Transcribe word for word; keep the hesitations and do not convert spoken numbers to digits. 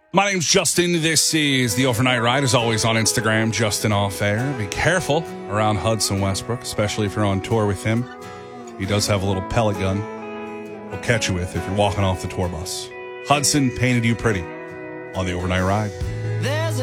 My name's Justin. This is the Overnight Ride, as always on Instagram, Justin Off Air. Be careful around Hudson Westbrook, especially if you're on tour with him. He does have a little pellet gun he'll catch you with if you're walking off the tour bus. Hudson painted you pretty on the Overnight Ride.